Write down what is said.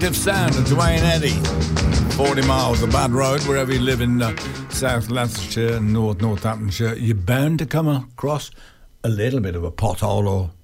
Sound of Dwayne Eddy. 40 miles, a bad road, wherever you live in South Lancashire and Northamptonshire, you're bound to come across a little bit of a pothole or